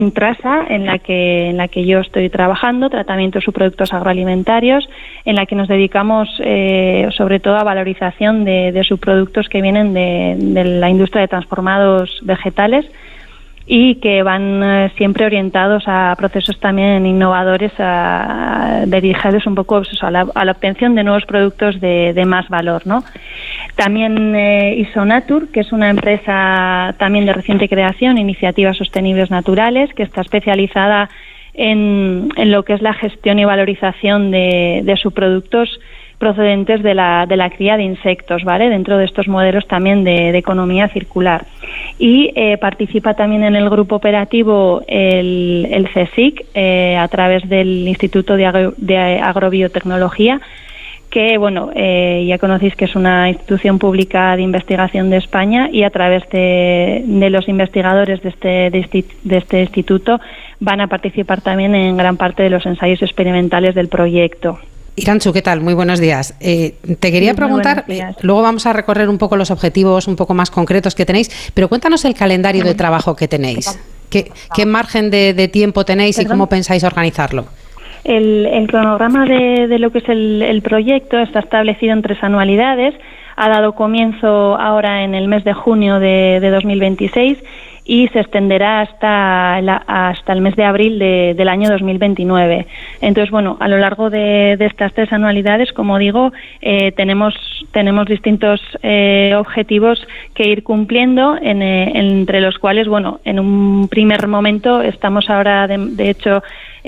Trasa, en la que yo estoy trabajando, tratamientos y productos agroalimentarios, en la que nos dedicamos sobre todo a valorización de subproductos que vienen de la industria de transformados vegetales y que van siempre orientados a procesos también innovadores, dirigidos un poco a la obtención de nuevos productos de más valor, ¿no? También Isonatur, que es una empresa también de reciente creación, Iniciativas Sostenibles Naturales, que está especializada en lo que es la gestión y valorización de subproductos procedentes de la cría de insectos, ¿vale? Dentro de estos modelos también de economía circular. Y participa también en el grupo operativo el CSIC, a través del Instituto de Agrobiotecnología, que, bueno, ya conocéis que es una institución pública de investigación de España, y a través de los investigadores de este instituto van a participar también en gran parte de los ensayos experimentales del proyecto. Irantxu, ¿qué tal? Muy buenos días. Te quería preguntar, luego vamos a recorrer un poco los objetivos un poco más concretos que tenéis, pero cuéntanos el calendario de trabajo que tenéis. ¿Qué margen de tiempo tenéis y cómo pensáis organizarlo? El cronograma de lo que es el proyecto está establecido en 3 anualidades. Ha dado comienzo ahora en el mes de junio de 2026 y se extenderá hasta el mes de abril del año 2029. Entonces, bueno, a lo largo de estas 3 anualidades, como digo, tenemos distintos objetivos que ir cumpliendo, entre los cuales, bueno, en un primer momento estamos ahora, de hecho,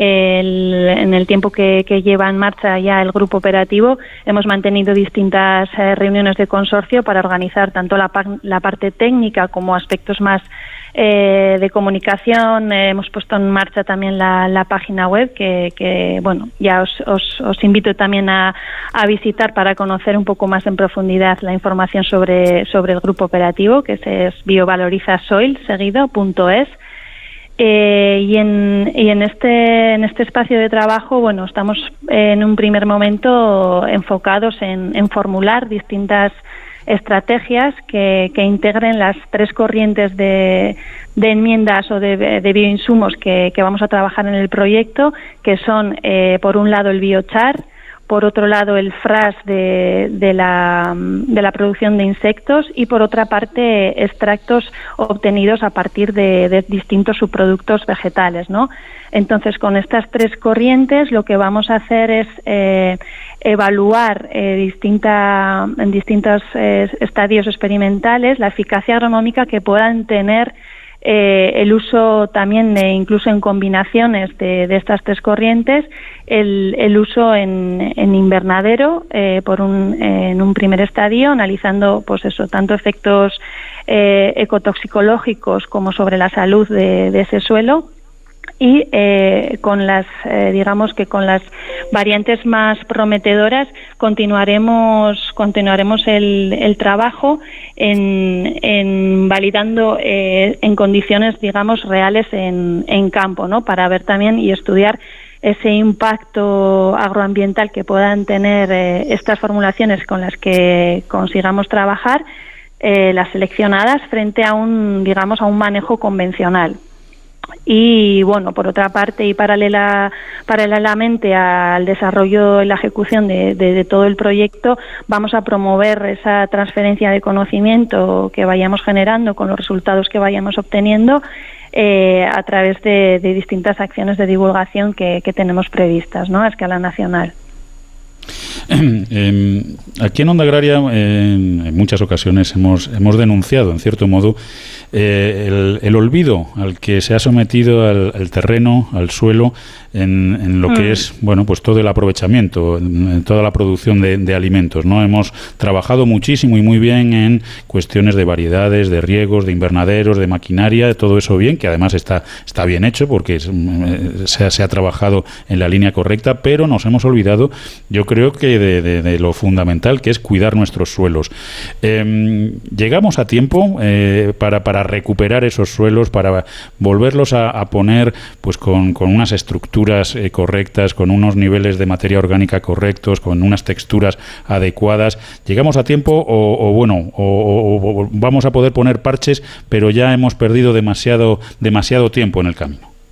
en el tiempo que lleva en marcha ya el grupo operativo, hemos mantenido distintas reuniones de consorcio para organizar tanto la parte técnica como aspectos más de comunicación. Hemos puesto en marcha también la página web que bueno, ya os invito también a visitar para conocer un poco más en profundidad la información sobre el grupo operativo, que es biovalorizasoil.es. Y en este espacio de trabajo, bueno, estamos en un primer momento enfocados en formular distintas estrategias que integren las 3 corrientes de enmiendas o de bioinsumos que vamos a trabajar en el proyecto, que son, por un lado, el biochar, por otro lado el FRAS de la producción de insectos, y por otra parte extractos obtenidos a partir de distintos subproductos vegetales, ¿no? Entonces, con estas 3 corrientes lo que vamos a hacer es evaluar en distintos estadios experimentales la eficacia agronómica que puedan tener el uso también, incluso en combinaciones de estas 3 corrientes, el uso en invernadero en un primer estadio, analizando pues eso, tanto efectos ecotoxicológicos como sobre la salud de ese suelo. Y con las variantes más prometedoras continuaremos el trabajo en validando en condiciones, digamos, reales en campo, ¿no? Para ver también y estudiar ese impacto agroambiental que puedan tener estas formulaciones con las que consigamos trabajar, las seleccionadas, frente a un manejo convencional. Y bueno, por otra parte, y paralelamente al desarrollo y la ejecución de todo el proyecto, vamos a promover esa transferencia de conocimiento que vayamos generando con los resultados que vayamos obteniendo a través de distintas acciones de divulgación que tenemos previstas, ¿no?, a escala nacional. Aquí en Onda Agraria en muchas ocasiones hemos denunciado, en cierto modo, el olvido al que se ha sometido al terreno, al suelo, en lo que es, bueno, pues todo el aprovechamiento, en toda la producción de alimentos, ¿no? Hemos trabajado muchísimo y muy bien en cuestiones de variedades, de riegos, de invernaderos, de maquinaria, todo eso bien, que además está bien hecho porque se ha trabajado en la línea correcta, pero nos hemos olvidado, yo creo que de lo fundamental, que es cuidar nuestros suelos. Llegamos a tiempo para recuperar esos suelos, para volverlos a poner pues con unas estructuras correctas, con unos niveles de materia orgánica correctos, con unas texturas adecuadas. ¿Llegamos a tiempo o vamos a poder poner parches, pero ya hemos perdido demasiado tiempo en el camino?